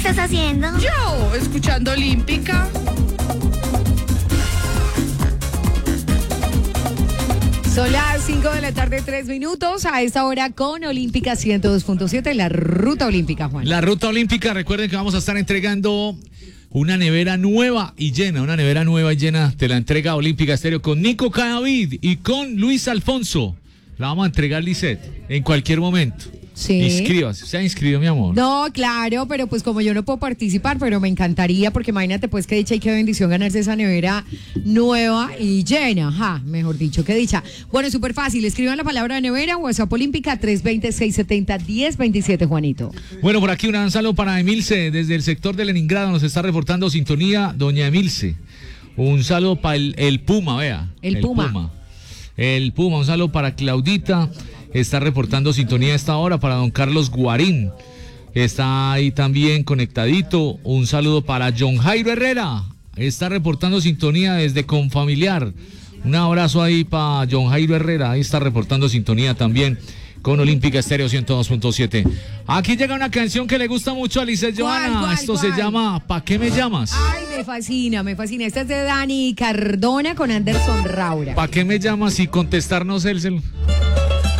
estás haciendo? Yo, escuchando Olímpica. Son las 5 de la tarde, 3 minutos. A esta hora con Olímpica 102.7, la Ruta Olímpica, Juan. La Ruta Olímpica, recuerden que vamos a estar entregando una nevera nueva y llena. Te la entrega Olímpica Estéreo con Nico Cadavid y con Luis Alfonso. La vamos a entregar, Lisette, en cualquier momento. Sí. Inscríbase, ¿se ha inscrito, mi amor? No, claro, pero pues como yo no puedo participar, pero me encantaría, porque imagínate pues qué dicha y qué bendición ganarse esa nevera nueva y llena, mejor dicho, qué dicha. Bueno, súper fácil, escriban la palabra nevera, WhatsApp Olímpica 320-670-1027, Juanito. Bueno, por aquí un saludo para Emilce, desde el sector de Leningrado, nos está reportando sintonía, doña Emilce. Un saludo para el Puma, vea. El Puma, un saludo para Claudita. Está reportando sintonía a esta hora para don Carlos Guarín. Está ahí también conectadito. Un saludo para John Jairo Herrera. Está reportando sintonía desde Confamiliar. Un abrazo ahí para John Jairo Herrera. Ahí está reportando sintonía también con Olímpica Estéreo 102.7. Aquí llega una canción que le gusta mucho a Lisette Johanna. ¿Cuál? Se llama ¿Pa' qué me llamas? Ay, me fascina. Esta es de Dani Cardona con Anderson Raura. ¿Pa' qué me llamas y contestarnos él?